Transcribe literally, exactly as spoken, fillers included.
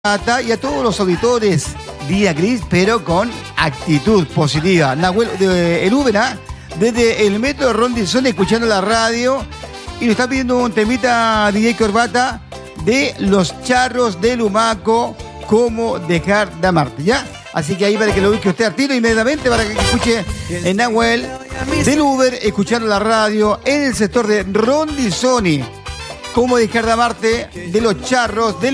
Y a todos los auditores, día gris, pero con actitud positiva. Nahuel, de, el Uber, ¿ah? Desde el metro de Rondizón, escuchando la radio, y nos está pidiendo un temita D J Corbata de Los Charros del Humaco, Cómo dejar de amarte, ¿ya? Así que ahí para que lo busque usted al tiro inmediatamente, para que escuche en Nahuel del Uber, escuchando la radio en el sector de Rondizoni, Cómo dejar de amarte de Los Charros del